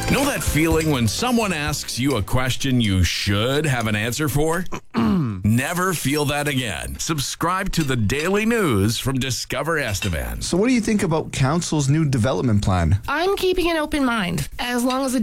Know that feeling when someone asks you a question you should have an answer for? Never feel that again. Subscribe to the Daily News from Discover Estevan. So what do you think about council's new development plan? I'm keeping an open mind, as long as it